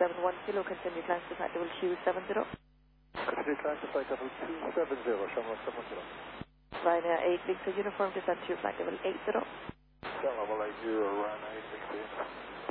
271 kilo, continue climb to flight level 270. Continue climb to flight level 270, Shamrock 70. Ryanair 8 Victor uniform, descend to flight level 80. Level 80, run 8 Victor.